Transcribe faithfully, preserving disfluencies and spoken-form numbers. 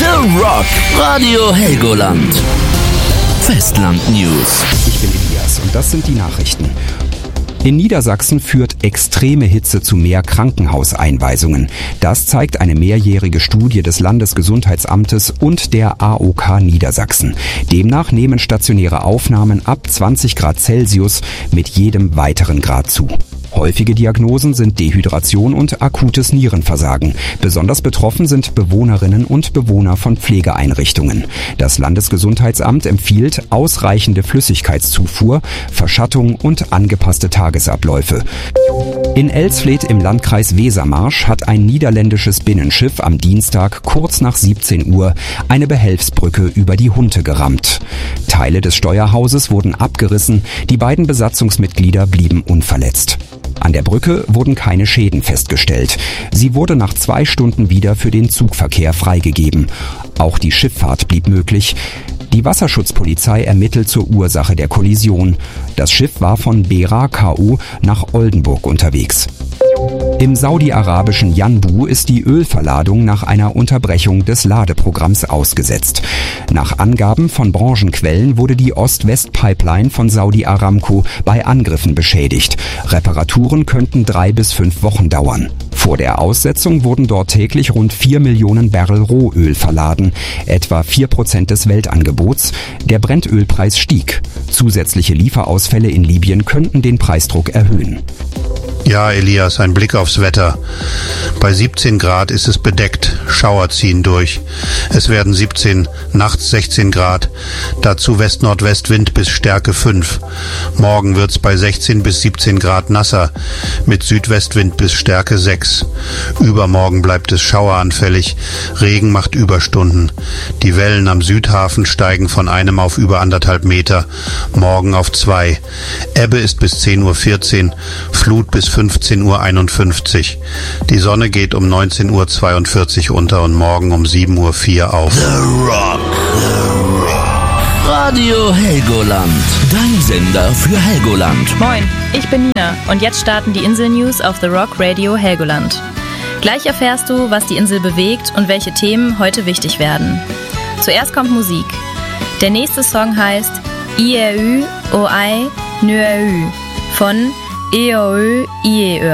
The Rock, Radio Helgoland. Festland News. Ich bin Elias und das sind die Nachrichten. In Niedersachsen führt extreme Hitze zu mehr Krankenhauseinweisungen. Das zeigt eine mehrjährige Studie des Landesgesundheitsamtes und der A O K Niedersachsen. Demnach nehmen stationäre Aufnahmen ab zwanzig Grad Celsius mit jedem weiteren Grad zu. Häufige Diagnosen sind Dehydration und akutes Nierenversagen. Besonders betroffen sind Bewohnerinnen und Bewohner von Pflegeeinrichtungen. Das Landesgesundheitsamt empfiehlt ausreichende Flüssigkeitszufuhr, Verschattung und angepasste Tagesabläufe. In Elsfleth im Landkreis Wesermarsch hat ein niederländisches Binnenschiff am Dienstag kurz nach siebzehn Uhr eine Behelfsbrücke über die Hunte gerammt. Teile des Steuerhauses wurden abgerissen, die beiden Besatzungsmitglieder blieben unverletzt. An der Brücke wurden keine Schäden festgestellt. Sie wurde nach zwei Stunden wieder für den Zugverkehr freigegeben. Auch die Schifffahrt blieb möglich. Die Wasserschutzpolizei ermittelt zur Ursache der Kollision. Das Schiff war von Beraa K O nach Oldenburg unterwegs. Im saudi-arabischen Yanbu ist die Ölverladung nach einer Unterbrechung des Ladeprogramms ausgesetzt. Nach Angaben von Branchenquellen wurde die Ost-West-Pipeline von Saudi Aramco bei Angriffen beschädigt. Reparaturen könnten drei bis fünf Wochen dauern. Vor der Aussetzung wurden dort täglich rund vier Millionen Barrel Rohöl verladen, etwa vier Prozent des Weltangebots. Der Brennölpreis stieg. Zusätzliche Lieferausfälle in Libyen könnten den Preisdruck erhöhen. Ja, Elias, ein Blick aufs Wetter. Bei siebzehn Grad ist es bedeckt, Schauer ziehen durch. Es werden siebzehn, nachts sechzehn Grad, dazu West-Nordwest-Wind bis Stärke fünf. Morgen wird's bei sechzehn bis siebzehn Grad nasser, mit Südwestwind bis Stärke sechs. Übermorgen bleibt es schaueranfällig, Regen macht Überstunden. Die Wellen am Südhafen steigen von einem auf über anderthalb Meter, morgen auf zwei. Ebbe ist bis zehn Uhr vierzehn, Flut bis fünfzehn Uhr einundfünfzig. Die Sonne geht um neunzehn Uhr zweiundvierzig unter und morgen um sieben Uhr vier auf. The Rock, The Rock. Radio Helgoland, dein Sender für Helgoland. Moin, ich bin Nina und jetzt starten die Insel-News auf The Rock Radio Helgoland. Gleich erfährst du, was die Insel bewegt und welche Themen heute wichtig werden. Zuerst kommt Musik. Der nächste Song heißt I E U O I N Ö Ü von E O Ö I E Ö.